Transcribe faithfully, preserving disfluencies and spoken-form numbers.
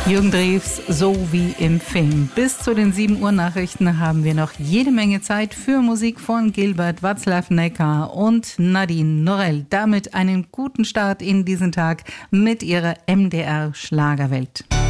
Jürgen Drews, so wie im Film. Bis zu den sieben Uhr Nachrichten haben wir noch jede Menge Zeit für Musik von Gilbert, Václav Necker und Nadine Norell. Damit einen guten Start in diesen Tag mit ihrer M D R Schlagerwelt.